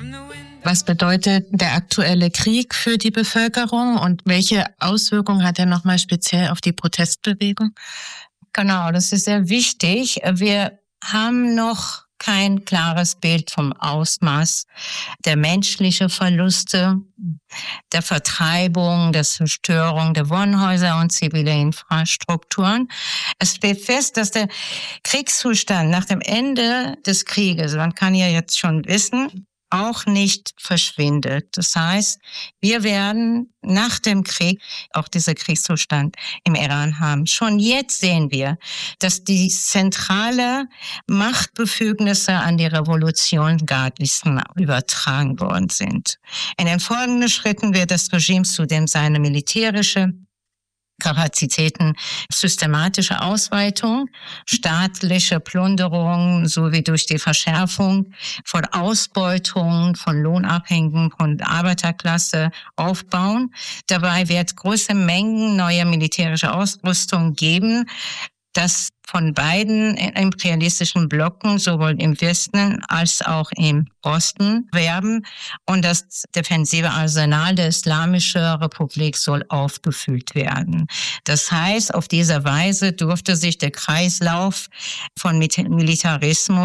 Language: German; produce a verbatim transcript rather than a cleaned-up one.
Was bedeutet der aktuelle Krieg für die Bevölkerung und welche Auswirkungen hat er nochmal speziell auf die Protestbewegung? Genau, das ist sehr wichtig. Wir haben noch kein klares Bild vom Ausmaß der menschlichen Verluste, der Vertreibung, der Zerstörung der Wohnhäuser und zivile Infrastrukturen. Es steht fest, dass der Kriegszustand nach dem Ende des Krieges, man kann ja jetzt schon wissen, auch nicht verschwindet. Das heißt, wir werden nach dem Krieg auch diesen Kriegszustand im Iran haben. Schon jetzt sehen wir, dass die zentrale Machtbefugnisse an die Revolutionsgardisten übertragen worden sind. In den folgenden Schritten wird das Regime zudem seine militärische Kapazitäten, systematische Ausweitung, staatliche Plünderung sowie durch die Verschärfung von Ausbeutung von Lohnabhängigen von Arbeiterklasse aufbauen. Dabei wird große Mengen neuer militärischer Ausrüstung geben, das von beiden imperialistischen Blocken, sowohl im Westen als auch im Osten, werben. Und das defensive Arsenal der Islamischen Republik soll aufgefüllt werden. Das heißt, auf diese Weise durfte sich der Kreislauf von Militarismus